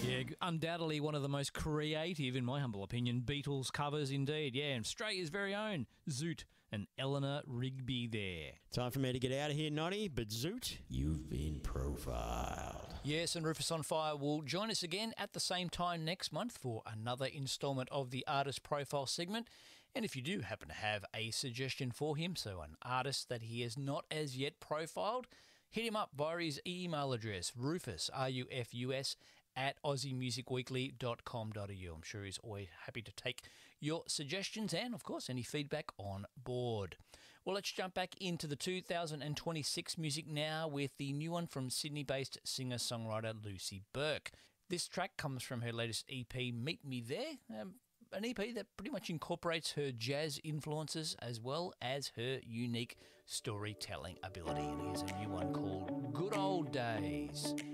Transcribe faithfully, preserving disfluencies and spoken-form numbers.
Yeah, undoubtedly one of the most creative, in my humble opinion, Beatles covers indeed. Yeah, and Australia's very own Zoot and Eleanor Rigby there. Time for me to get out of here, Noddy, but Zoot, you've been profiled. Yes, and Rufus on Fire will join us again at the same time next month for another instalment of the Artist Profile segment. And if you do happen to have a suggestion for him, so an artist that he has not as yet profiled, hit him up via his email address, Rufus, R U F U S, at aussie music weekly dot com dot a u. I'm sure he's always happy to take your suggestions and, of course, any feedback on board. Well, let's jump back into the two thousand twenty-six music now with the new one from Sydney-based singer-songwriter Lucy Burke. This track comes from her latest E P, Meet Me There, um, an E P that pretty much incorporates her jazz influences as well as her unique storytelling ability. And here's a new one called Good Old Days.